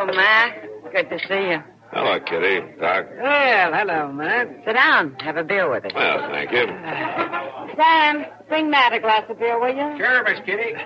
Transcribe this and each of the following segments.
Hello, Matt. Good to see you. Hello, Kitty. Doc. Well, hello, Matt. Sit down. Have a beer with us. Well, thank you. Sam, bring Matt a glass of beer, will you? Sure, Miss Kitty.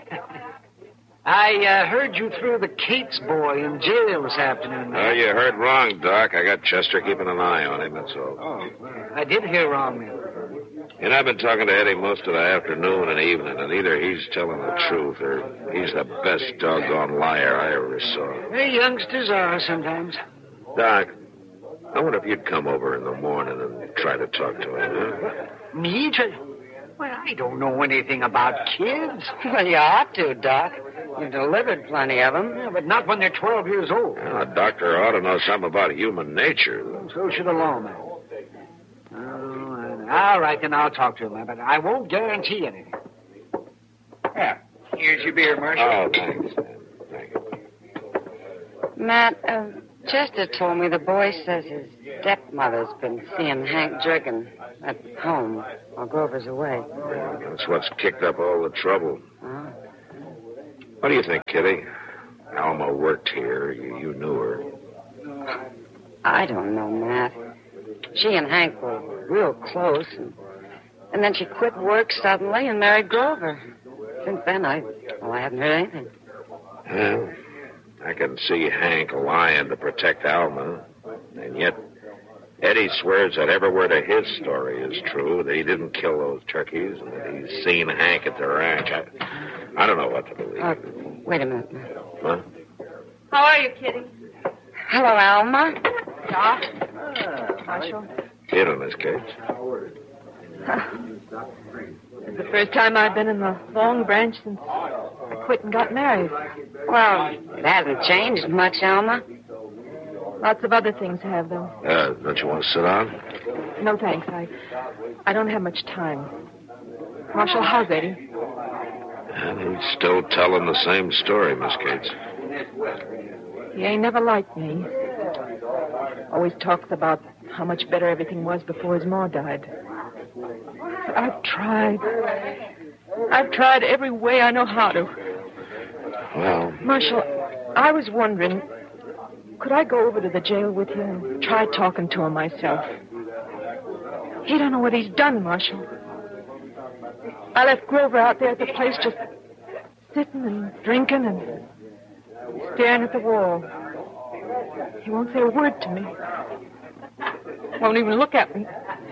I heard you threw the Cates boy in jail this afternoon, Matt. You heard wrong, Doc. I got Chester keeping an eye on him, that's all. Oh, I did hear wrong, then. And I've been talking to Eddie most of the afternoon and evening, and either he's telling the truth or he's the best doggone liar I ever saw. The youngsters are sometimes. Doc, I wonder if you'd come over in the morning and try to talk to him, huh? Me? Well, I don't know anything about kids. Well, you ought to, Doc. You've delivered plenty of them. Yeah, but not when they're 12 years old. Well, a doctor ought to know something about human nature. So should a lawman. All right, then I'll talk to him, but I won't guarantee anything. Yeah, here's your beer, Marshal. Oh, thanks, Sam. Thank you. Matt, Chester told me the boy says his stepmother's been seeing Hank Jerkin at home while Grover's away. Yeah, that's what's kicked up all the trouble. Oh. What do you think, Kitty? Alma worked here. You knew her. I don't know, Matt. She and Hank were real close, and then she quit work suddenly and married Grover. Since then, I haven't heard anything. Well, I can see Hank lying to protect Alma, and yet Eddie swears that every word of his story is true, that he didn't kill those turkeys, and that he's seen Hank at the ranch. I don't know what to believe. Wait a minute. Huh? How are you, Kitty? Hello, Alma. Doc. Marshal. Here, Miss Cates. It's the first time I've been in the Long Branch since I quit and got married. Well, it hasn't changed much, Alma. Lots of other things have, though. Don't you want to sit down? No, thanks. I don't have much time. Marshal, how's Eddie? And he's still telling the same story, Miss Cates. He ain't never liked me. Always talks about how much better everything was before his ma died. But I've tried. I've tried every way I know how to. Well, Marshal, I was wondering, could I go over to the jail with you and try talking to him myself? He don't know what he's done, Marshal. I left Grover out there at the place just sitting and drinking and staring at the wall. He won't say a word to me. Won't even look at me.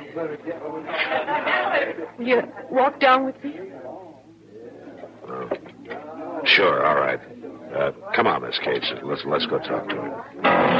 Will you walk down with me? Sure, all right. Come on, Miss Cates. Let's go talk to him.